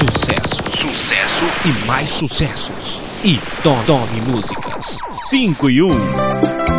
Sucesso, sucesso e mais sucessos. E Tome Músicas 5 e 1.